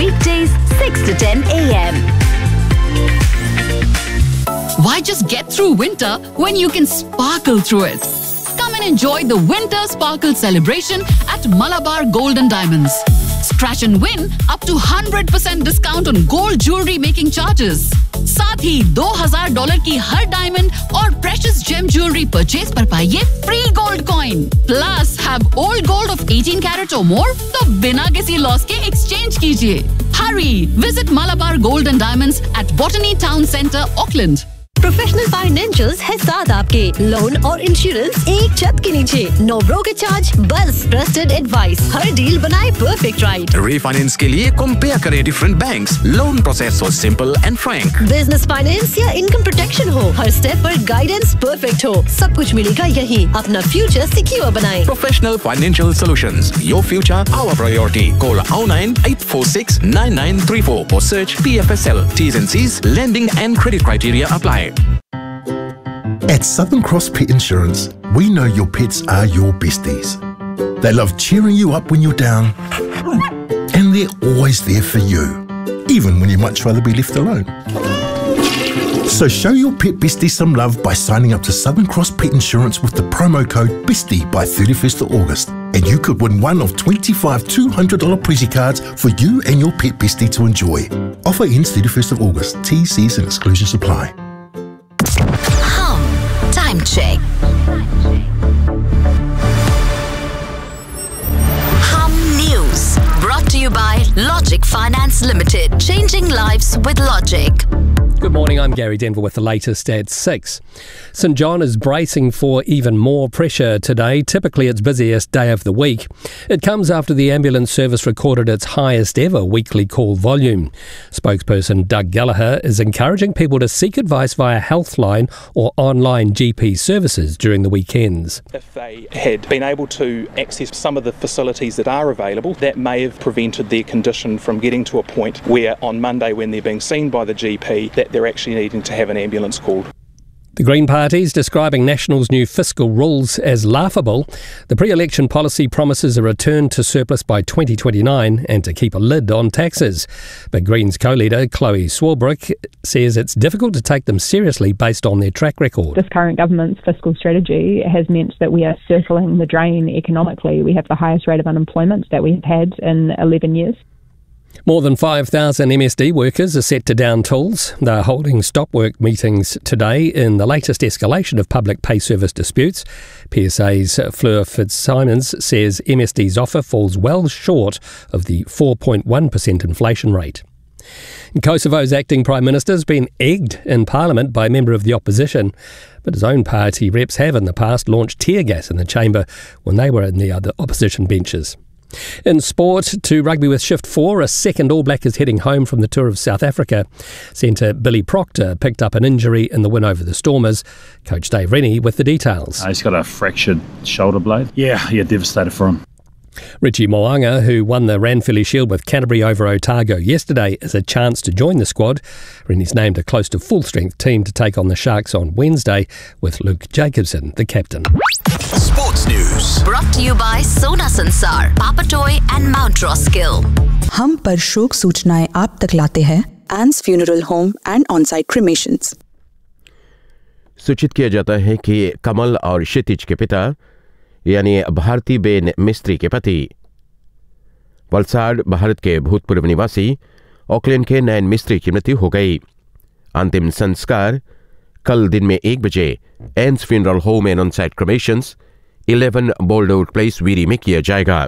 weekdays 6 to 10 a.m. Why just get through winter when you can sparkle through it? Come and enjoy the Winter Sparkle celebration at Malabar Gold and Diamonds. Scratch and win up to 100% discount on gold jewelry making charges. साथ ही $2000 की हर diamond और precious GeM jewellery purchase पर पाइए free gold coin. Plus have old gold of 18 carat और मोर तो बिना किसी loss के एक्सचेंज कीजिए. Hurry! Visit Malabar Gold and Diamonds at Botany Town Centre, Auckland. Professional financials है साथ आपके. लोन और इंश्योरेंस एक छत के नीचे. नो ब्रोकर चार्ज, बस ट्रस्टेड एडवाइस. हर डील बनाए परफेक्ट राइट. रीफाइनेंस के लिए कंपेयर करें डिफरेंट बैंक्स. लोन प्रोसेस हो simple and Frank. Business finance या इनकम प्रोटेक्शन हो, हर स्टेप पर गाइडेंस परफेक्ट हो. सब कुछ मिलेगा यहीं. अपना फ्यूचर सिक्योर बनाएं. Professional Financial Solutions. Your future, our priority. Call 098469934 or search PFSL. T's and C's, lending and credit criteria apply. At Southern Cross Pet Insurance, we know your pets are your besties. They love cheering you up when you're down, and they're always there for you, even when you'd much rather be left alone. So show your pet bestie some love by signing up to Southern Cross Pet Insurance with the promo code BESTIE by 31st of August. And you could win one of 25 $200 Prezi cards for you and your pet bestie to enjoy. Offer ends 31st of August. T's, C's and exclusions apply. Time check. Hum News. Brought to you by Logic Finance Limited. Changing lives with Logic. Good morning, I'm Gary Denver with the latest at 6. St John is bracing for even more pressure today, typically its busiest day of the week. It comes after the ambulance service recorded its highest ever weekly call volume. Spokesperson Doug Gallagher is encouraging people to seek advice via Healthline or online GP services during the weekends. If they had been able to access some of the facilities that are available, that may have prevented their condition from getting to a point where on Monday when they're being seen by the GP, that they're actually needing to have an ambulance called. The Green Party's describing National's new fiscal rules as laughable. The pre-election policy promises a return to surplus by 2029 and to keep a lid on taxes. But Greens co-leader Chloe Swarbrick says it's difficult to take them seriously based on their track record. This current government's fiscal strategy has meant that we are circling the drain economically. We have the highest rate of unemployment that we've had in 11 years. More than 5,000 MSD workers are set to down tools. They're holding stop work meetings today in the latest escalation of public pay service disputes. PSA's Fleur Fitzsimons says MSD's offer falls well short of the 4.1% inflation rate. Kosovo's acting Prime Minister has been egged in Parliament by a member of the opposition, but his own party reps have in the past launched tear gas in the chamber when they were in the other opposition benches. In sport, to rugby with Shift 4, a second All Black is heading home from the tour of South Africa. Centre Billy Proctor picked up an injury in the win over the Stormers. Coach Dave Rennie with the details. He's got a fractured shoulder blade. Yeah, devastated for him. Richie Mo'unga, who won the Ranfurly Shield with Canterbury over Otago yesterday, has a chance to join the squad. Rennie's named a close to full-strength team to take on the Sharks on Wednesday, with Luke Jacobson the captain. Sports News. Brought to you by Sona Sansar, Papatoy and Mount Roskill. हम पर शोक सूचनाएं आप तक लाते हैं एंस funeral home and on-site क्रिमेशंस। सूचित किया जाता है कि कमल और क्षितिज के पिता यानी भारती बेन मिस्त्री के पति वलसाड भारत के भूतपूर्व निवासी ऑकलैंड के नयन मिस्त्री की मृत्यु हो गई। अंतिम संस्कार कल दिन में 1 बजे एंस funeral home and on-site क्रिमेशंस 11 बोल्डोर place Veeri में किया जाएगा।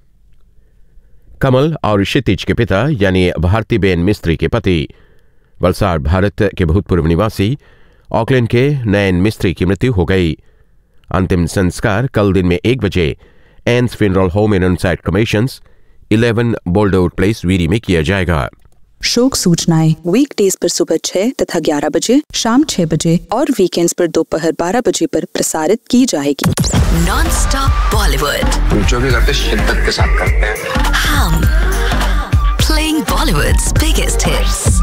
कमल और क्षितिज के पिता यानी भारती बेन मिस्त्री के पति वलसाड भारत के भूतपूर्व निवासी ऑकलैंड के नयन मिस्त्री की मृत्यु हो गई। अंतिम संस्कार कल दिन में 1 बजे एंस funeral home and on-site क्रिमेशंस 11 बोल्डोर place Veeri में किया जाएगा। शोक सूचनाएं वीकडेज पर सुबह 6 तथा 11 बजे, शाम 6 बजे और वीकेंड्स पर दोपहर 12 बजे पर प्रसारित की जाएगी। नॉन-स्टॉप बॉलीवुड जो भी करते शिद्दत के साथ करते हैं। हम playing बॉलीवुड's biggest hits.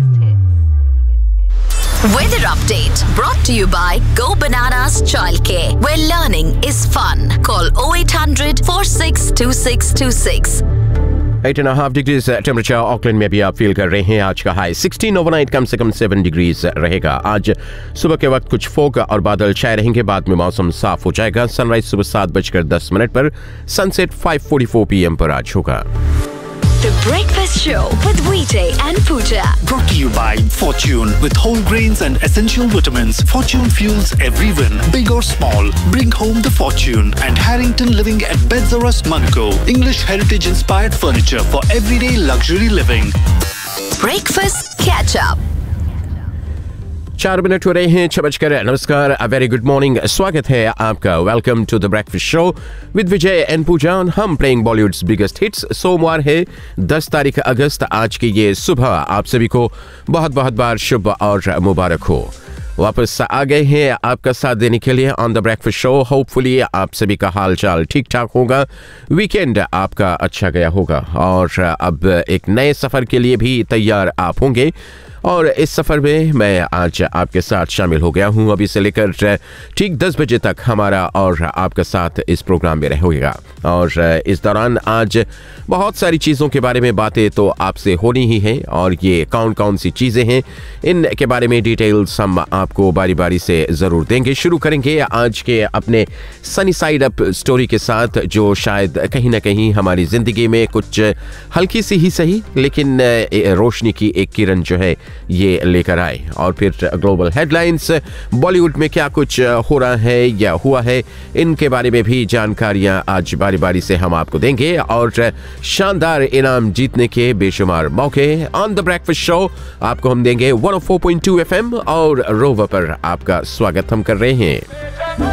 Weather update brought to you by Go Bananas Childcare, where learning is fun. Call 0800 462626. 8.5 degrees temperature Auckland में भी आप फील कर रहे हैं। आज का हाई 16, ओवरनाइट कम से कम 7 डिग्रीज रहेगा। आज सुबह के वक्त कुछ फोग और बादल छाए रहेंगे, बाद में मौसम साफ हो जाएगा। सनराइज सुबह 7:10 पर, सनसेट 5:44 PM पर आज होगा। The Breakfast Show with Vijay and Pooja. Brought to you by Fortune. With whole grains and essential vitamins, Fortune fuels every win, big or small. Bring home the fortune. And Harrington Living at Bedzoras, Monaco. English heritage-inspired furniture for everyday luxury living. Breakfast Catch Up. 4 minute हो रहे हैं 6:00। नमस्कार, a very good morning. स्वागत है आपका। Welcome to the breakfast show with Vijay and पूजा। हम playing Bollywoods biggest hits. सोमवार है 10 तारीख अगस्त। आज की ये सुबह आप सभी को बहुत बहुत बार शुभ और मुबारक हो। वापस आ गए हैं आपका साथ देने के लिए on the breakfast show. Hopefully आप सभी का हाल चाल ठीक ठाक होगा, वीकेंड आपका अच्छा गया होगा और अब एक नए सफ़र के लिए भी तैयार आप होंगे। और इस सफ़र में मैं आज आपके साथ शामिल हो गया हूं। अभी से लेकर ठीक 10 बजे तक हमारा और आपका साथ इस प्रोग्राम में रहेगा। और इस दौरान आज बहुत सारी चीज़ों के बारे में बातें तो आपसे होनी ही है, और ये कौन कौन सी चीज़ें हैं इनके बारे में डिटेल्स हम आपको बारी बारी से ज़रूर देंगे। शुरू करेंगे आज के अपने सनी साइड अप स्टोरी के साथ, जो शायद कहीं ना कहीं हमारी ज़िंदगी में कुछ हल्की सी ही सही लेकिन रोशनी की एक किरण जो है ये लेकर आए। और फिर ग्लोबल हेडलाइंस, बॉलीवुड में क्या कुछ हो रहा है या हुआ है, इनके बारे में भी जानकारियां आज बारी बारी से हम आपको देंगे। और शानदार इनाम जीतने के बेशुमार मौके ऑन द ब्रेकफास्ट शो आपको हम देंगे 104.2 FM और रोवर पर आपका स्वागत हम कर रहे हैं।